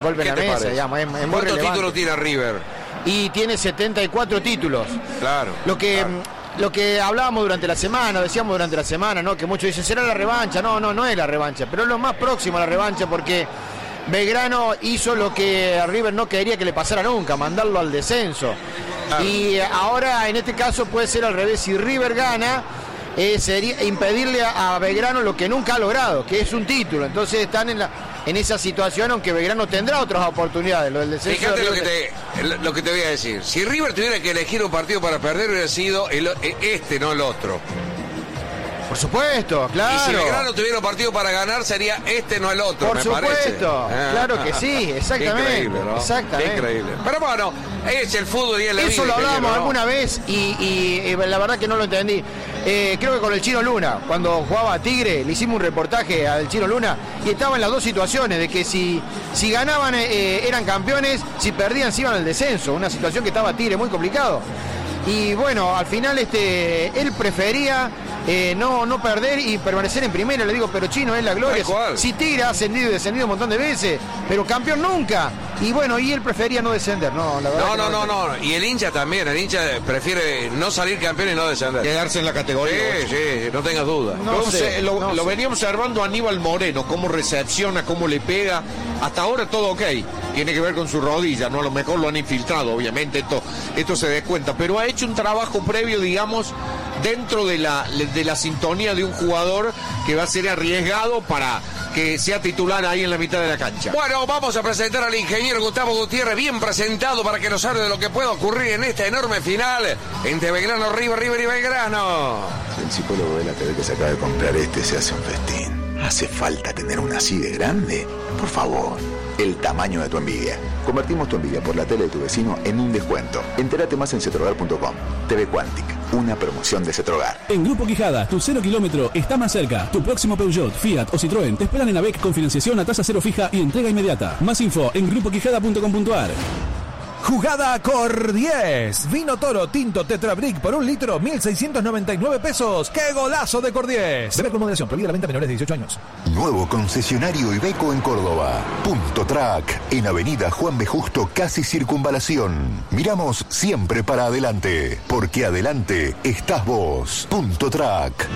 golpe en la mesa, digamos, es muy ¿Cuántos relevante. títulos tiene River? Y tiene 74 títulos. Claro. Lo que hablábamos durante la semana, decíamos durante la semana, ¿no? Que muchos dicen, ¿será la revancha? No es la revancha, pero es lo más próximo a la revancha porque Belgrano hizo lo que a River no quería que le pasara nunca, mandarlo al descenso. Claro. Y ahora, en este caso, puede ser al revés. Si River gana, sería impedirle a Belgrano lo que nunca ha logrado, que es un título. Entonces están en esa situación, aunque Belgrano tendrá otras oportunidades. Lo del descenso. Fíjate de lo que te voy a decir. Si River tuviera que elegir un partido para perder, hubiera sido este, no el otro. Por supuesto, claro. Y si Belgrano tuviera un partido para ganar, sería este, no el otro. Por supuesto, claro que sí, exactamente. Increíble, ¿no? Exactamente. Increíble. Pero bueno, es el fútbol y es la vida. Eso lo hablábamos ¿no? alguna vez y la verdad que no lo entendí. Creo que con el Chino Luna, cuando jugaba a Tigre, le hicimos un reportaje al Chino Luna y estaba en las dos situaciones, de que si ganaban eran campeones, si perdían se iban al descenso, una situación que estaba Tigre muy complicado. Y bueno, al final él prefería no perder y permanecer en primera. Le digo, pero Chino, es la gloria. Si Tigre ha ascendido y descendido un montón de veces, pero campeón nunca. Y bueno, y él prefería no descender. No, la verdad no. Y el hincha también. El hincha prefiere no salir campeón y no descender. Quedarse en la categoría. Sí, no tengas duda. Lo venía observando Aníbal Moreno, cómo recepciona, cómo le pega. Hasta ahora todo ok. Tiene que ver con su rodilla, ¿no? A lo mejor lo han infiltrado, obviamente, esto se descuenta. Pero ha hecho un trabajo previo, digamos, dentro de la sintonía de un jugador que va a ser arriesgado para que sea titular ahí en la mitad de la cancha. Bueno, vamos a presentar al ingeniero Gustavo Gutiérrez, bien presentado para que nos hable de lo que pueda ocurrir en esta enorme final entre Belgrano, River y Belgrano. El psicólogo de la TV que se acaba de comprar se hace un festín. ¿Hace falta tener una así de grande? Por favor. El tamaño de tu envidia. Convertimos tu envidia por la tele de tu vecino en un descuento. Entérate más en cetrogar.com. TV Quantic, una promoción de Cetrogar. En Grupo Quijada, tu 0 kilómetro está más cerca. Tu próximo Peugeot, Fiat o Citroën te esperan en AVEC con financiación a tasa cero fija y entrega inmediata. Más info en grupoquijada.com.ar. Jugada Cor 10. Vino Toro Tinto Tetra Brick por 1 litro, 1.699 pesos. ¡Qué golazo de Cor 10! Bebe con moderación. Prohibida la venta a menores de 18 años. Nuevo concesionario Iveco en Córdoba. Punto Track. En Avenida Juan B. Justo, casi Circunvalación. Miramos siempre para adelante. Porque adelante estás vos. Punto Track.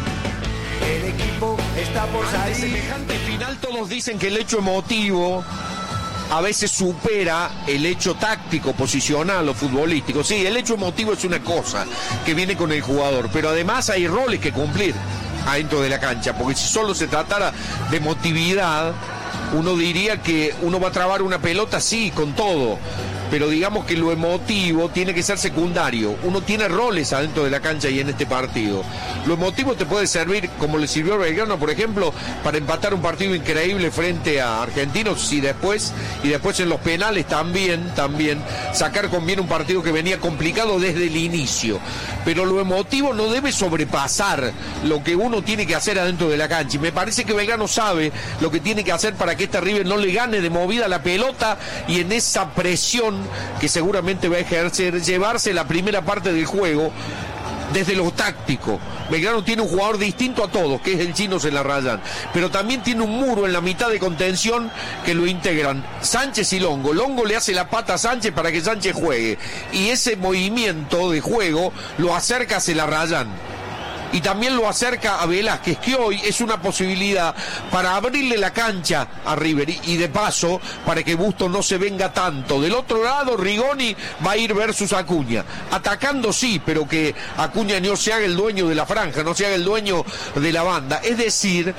El equipo está por salir. Ante semejante final, todos dicen que el hecho emotivo a veces supera el hecho táctico, posicional o futbolístico. Sí, el hecho emotivo es una cosa que viene con el jugador, pero además hay roles que cumplir adentro de la cancha, porque si solo se tratara de emotividad, uno diría que uno va a trabar una pelota, sí, con todo, pero digamos que lo emotivo tiene que ser secundario. Uno tiene roles adentro de la cancha y en este partido. Lo emotivo te puede servir, como le sirvió a Belgrano, por ejemplo, para empatar un partido increíble frente a Argentinos y después en los penales también sacar con bien un partido que venía complicado desde el inicio. Pero lo emotivo no debe sobrepasar lo que uno tiene que hacer adentro de la cancha. Y me parece que Belgrano sabe lo que tiene que hacer para que este River no le gane de movida la pelota y en esa presión que seguramente va a ejercer, llevarse la primera parte del juego desde lo táctico. Belgrano tiene un jugador distinto a todos, que es el Chino Zelarrayán, pero también tiene un muro en la mitad de contención que lo integran Sánchez y Longo. Longo le hace la pata a Sánchez para que Sánchez juegue, y ese movimiento de juego lo acerca a Zelarrayán. Y también lo acerca a Velázquez, que hoy es una posibilidad para abrirle la cancha a River y de paso para que Busto no se venga tanto. Del otro lado, Rigoni va a ir versus Acuña. Atacando sí, pero que Acuña no se haga el dueño de la franja, no se haga el dueño de la banda. Es decir,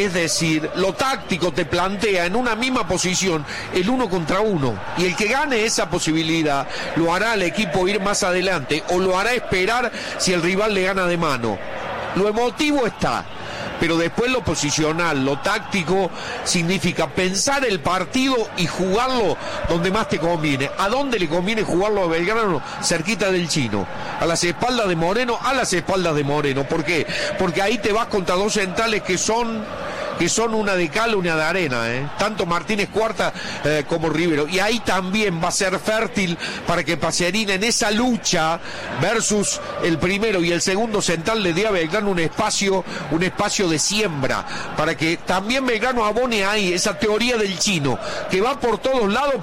lo táctico te plantea en una misma posición el 1 contra 1. Y el que gane esa posibilidad lo hará al equipo ir más adelante o lo hará esperar si el rival le gana de mano. Lo emotivo está, pero después lo posicional, lo táctico, significa pensar el partido y jugarlo donde más te conviene. ¿A dónde le conviene jugarlo a Belgrano? Cerquita del Chino, a las espaldas de Moreno, ¿Por qué? Porque ahí te vas contra dos centrales que son una de cal, una de arena, tanto Martínez Cuarta como Rivero, y ahí también va a ser fértil para que Pacerini en esa lucha versus el primero y el segundo central le dé a Belgrano un espacio de siembra, para que también Belgrano abone ahí esa teoría del Chino, que va por todos lados